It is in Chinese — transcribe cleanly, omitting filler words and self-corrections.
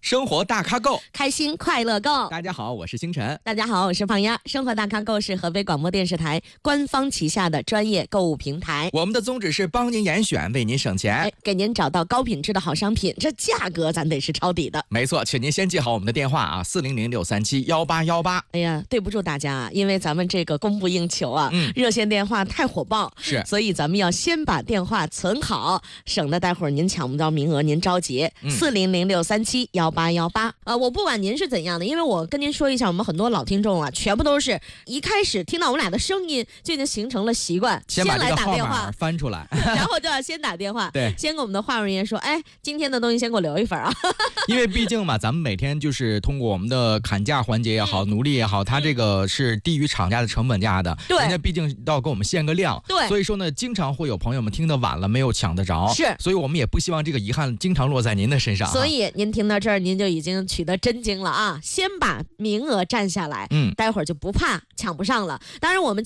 生活大咖购， 开心快乐购。 大家好，我是星辰。 大家好，我是胖丫。生活大咖购是合肥广播电视台官方旗下的专业购物平台。 我们的宗旨是帮您严选，为您省钱， 给您找到高品质的好商品，这价格咱得是抄底的。 没错，请您先记好我们的电话啊，400-637-1818。 哎呀，对不住大家啊，因为咱们这个供不应求啊，热线电话太火爆， 是， 所以咱们要先把电话存好，省得待会儿您抢不到名额，您着急。400-637-1818我不管您是怎样的，因为我跟您说一下，我们很多老听众啊，全部都是一开始听到我们俩的声音就已经形成了习惯， 先把来打电话翻出来， 然后就要先打电话， 对， 先跟我们的话务人员说，哎，今天的东西先给我留一份啊。 因为毕竟嘛，咱们每天就是通过我们的砍价环节也好，努力也好，它这个是低于厂家的成本价的， 对， 人家毕竟要给我们限个量， 对， 所以说呢，经常会有朋友们听得晚了没有抢得着， 是， 所以我们也不希望这个遗憾经常落在您的身上。 所以您听到这儿，您就已经取得真经了啊！先把名额占下来，待会儿就不怕抢不上了。当然我们